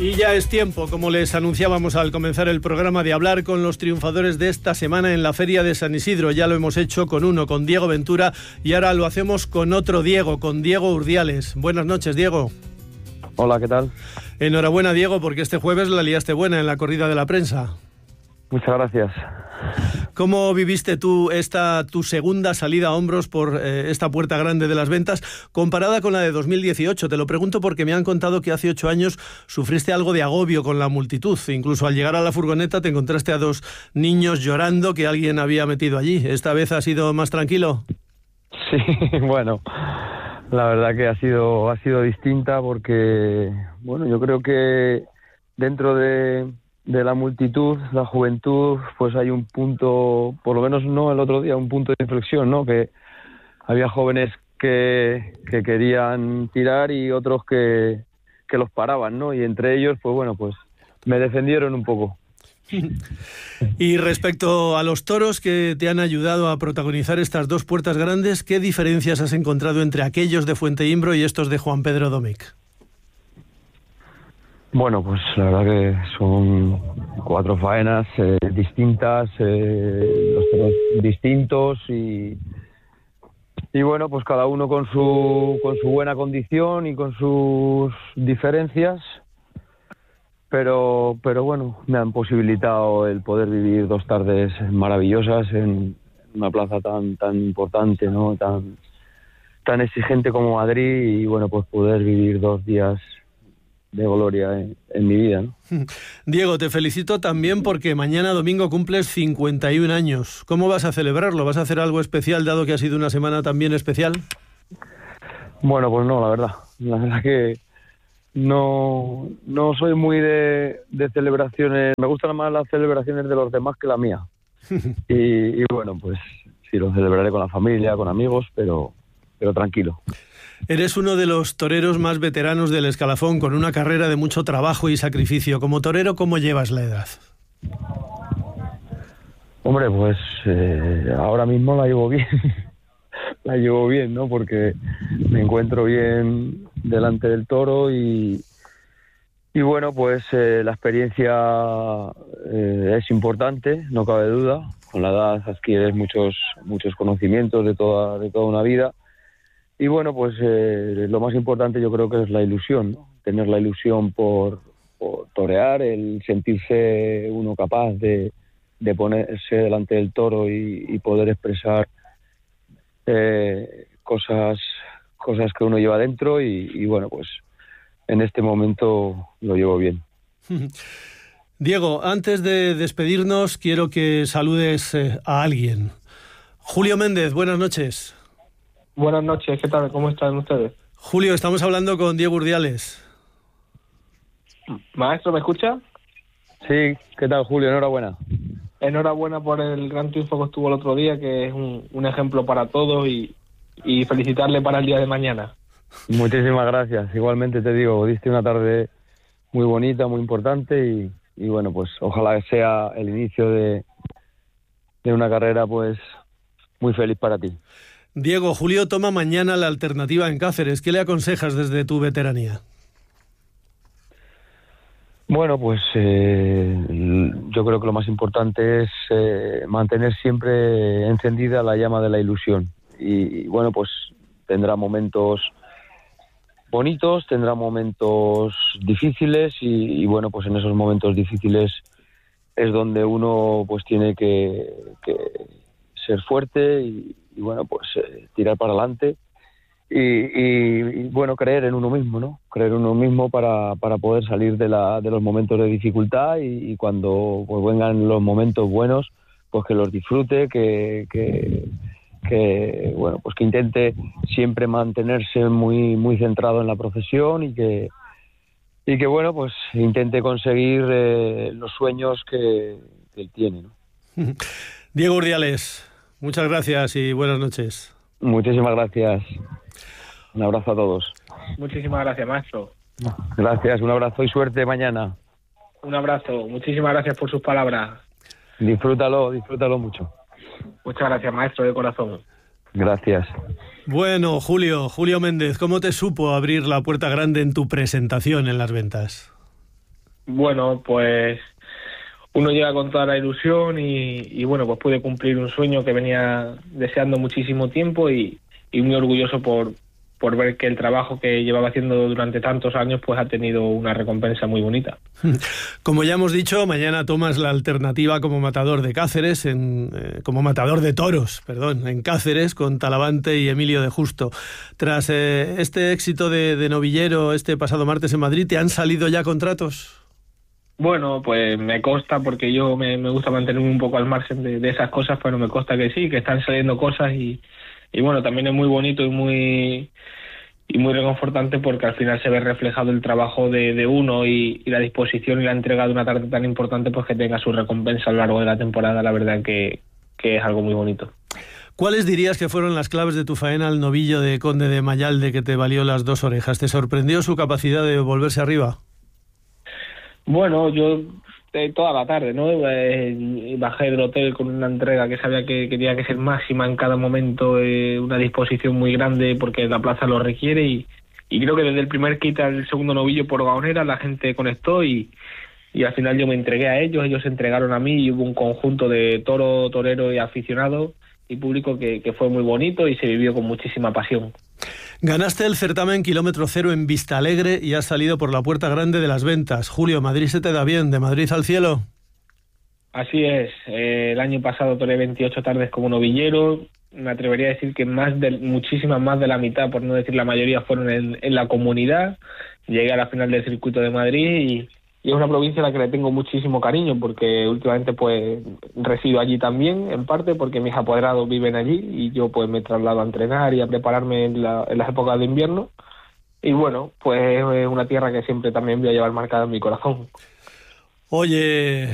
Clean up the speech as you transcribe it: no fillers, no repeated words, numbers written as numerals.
Y ya es tiempo, como les anunciábamos al comenzar el programa, de hablar con los triunfadores de esta semana en la Feria de San Isidro. Ya lo hemos hecho con uno, con Diego Ventura, y ahora lo hacemos con otro Diego, con Diego Urdiales. Buenas noches, Diego. Hola, ¿qué tal? Enhorabuena, Diego, porque este jueves la liaste buena en la corrida de la prensa. Muchas gracias. ¿Cómo viviste tú tu segunda salida a hombros por esta puerta grande de las ventas comparada con la de 2018? Te lo pregunto porque me han contado que hace 8 años sufriste algo de agobio con la multitud. Incluso al llegar a la furgoneta te encontraste a 2 niños llorando que alguien había metido allí. ¿Esta vez ha sido más tranquilo? Sí, bueno, la verdad que ha sido distinta porque, bueno, yo creo que dentro de la multitud, la juventud, pues hay un punto, por lo menos no el otro día, un punto de inflexión, ¿no? Que había jóvenes que querían tirar y otros que los paraban, ¿no? Y entre ellos, pues bueno, pues me defendieron un poco. Y respecto a los toros que te han ayudado a protagonizar estas 2 puertas grandes, ¿qué diferencias has encontrado entre aquellos de Fuenteimbro y estos de Juan Pedro Domecq? Bueno, pues la verdad que son 4 faenas distintas, los toros distintos y bueno, pues cada uno con su buena condición y con sus diferencias, pero bueno, me han posibilitado el poder vivir 2 tardes maravillosas en una plaza tan importante, ¿no? Tan exigente como Madrid, y bueno, pues poder vivir 2 días de gloria en mi vida, ¿no? Diego, te felicito también porque mañana domingo cumples 51 años. ¿Cómo vas a celebrarlo? ¿Vas a hacer algo especial dado que ha sido una semana también especial? Bueno, pues no, la verdad que no soy muy de celebraciones. Me gustan más las celebraciones de los demás que la mía. y bueno, pues sí, lo celebraré con la familia, con amigos, pero tranquilo. Eres uno de los toreros más veteranos del escalafón, con una carrera de mucho trabajo y sacrificio. Como torero, ¿cómo llevas la edad? Hombre, pues ahora mismo la llevo bien. La llevo bien, ¿no? Porque me encuentro bien delante del toro y bueno, pues la experiencia es importante, no cabe duda. Con la edad adquieres muchos conocimientos de toda una vida. Y bueno, pues lo más importante yo creo que es la ilusión, ¿no? Tener la ilusión por torear, el sentirse uno capaz de ponerse delante del toro y poder expresar cosas que uno lleva dentro y bueno, pues en este momento lo llevo bien. Diego, antes de despedirnos quiero que saludes a alguien. Julio Méndez, buenas noches. Buenas noches, ¿qué tal? ¿Cómo están ustedes? Julio, estamos hablando con Diego Urdiales. Maestro, ¿me escucha? Sí, ¿qué tal, Julio? Enhorabuena. Enhorabuena por el gran triunfo que estuvo el otro día, que es un ejemplo para todos y felicitarle para el día de mañana. Muchísimas gracias. Igualmente te digo, diste una tarde muy bonita, muy importante y bueno, pues ojalá sea el inicio de una carrera pues muy feliz para ti. Diego, Julio toma mañana la alternativa en Cáceres. ¿Qué le aconsejas desde tu veteranía? Bueno, pues yo creo que lo más importante es mantener siempre encendida la llama de la ilusión. Y bueno, pues tendrá momentos bonitos, tendrá momentos difíciles y bueno, pues en esos momentos difíciles es donde uno pues tiene que ser fuerte y bueno, pues tirar para adelante y bueno, creer en uno mismo, ¿no? Creer en uno mismo para poder salir de los momentos de dificultad y cuando pues vengan los momentos buenos, pues que los disfrute, que bueno, pues que intente siempre mantenerse muy centrado en la profesión y que bueno, pues intente conseguir los sueños que él tiene, ¿no? Diego Urdiales, muchas gracias y buenas noches. Muchísimas gracias. Un abrazo a todos. Muchísimas gracias, maestro. Gracias, un abrazo y suerte mañana. Un abrazo, muchísimas gracias por sus palabras. Disfrútalo mucho. Muchas gracias, maestro, de corazón. Gracias. Bueno, Julio Méndez, ¿cómo te supo abrir la puerta grande en tu presentación en las ventas? Bueno, pues uno llega con toda la ilusión y bueno, pues pude cumplir un sueño que venía deseando muchísimo tiempo y muy orgulloso por ver que el trabajo que llevaba haciendo durante tantos años pues ha tenido una recompensa muy bonita. Como ya hemos dicho, mañana tomas la alternativa como matador de Cáceres, como matador de toros, perdón, en Cáceres con Talavante y Emilio de Justo. Tras este éxito de novillero este pasado martes en Madrid, ¿te han salido ya contratos? Bueno, pues me consta, porque yo me gusta mantenerme un poco al margen de esas cosas, pero me consta que sí, que están saliendo cosas y bueno, también es muy bonito y muy reconfortante, porque al final se ve reflejado el trabajo de uno y la disposición y la entrega de una tarde tan importante, pues que tenga su recompensa a lo largo de la temporada. La verdad que es algo muy bonito. ¿Cuáles dirías que fueron las claves de tu faena al novillo de Conde de Mayalde que te valió las 2 orejas? ¿Te sorprendió su capacidad de volverse arriba? Bueno, yo toda la tarde, ¿no? Bajé del hotel con una entrega que sabía que tenía que ser máxima en cada momento, una disposición muy grande porque la plaza lo requiere y creo que desde el primer kit al segundo novillo por Gaonera la gente conectó y al final yo me entregué a ellos se entregaron a mí y hubo un conjunto de toro, torero y aficionado y público que fue muy bonito y se vivió con muchísima pasión. Ganaste el certamen kilómetro cero en Vistalegre y has salido por la puerta grande de las ventas. Julio, ¿Madrid se te da bien? ¿De Madrid al cielo? Así es. El año pasado toré 28 tardes como novillero. Me atrevería a decir que muchísimas más de la mitad, por no decir la mayoría, fueron en la comunidad. Llegué a la final del circuito de Madrid y es una provincia a la que le tengo muchísimo cariño, porque últimamente pues resido allí también, en parte porque mis apoderados viven allí y yo pues me traslado a entrenar y a prepararme en las épocas de invierno. Y bueno, pues es una tierra que siempre también voy a llevar marcada en mi corazón. Oye,